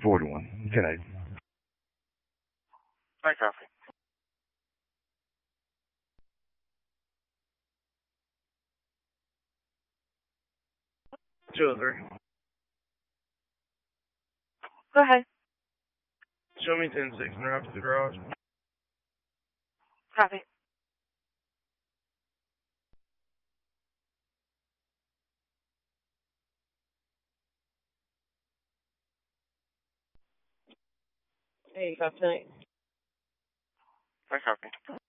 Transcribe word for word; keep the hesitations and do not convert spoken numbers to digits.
four to one. Good night. Bye, Coffee. Two oh three. Go ahead. Show me ten six and drive to the garage. Copy. Hey, you got tonight. Bye, Coffee.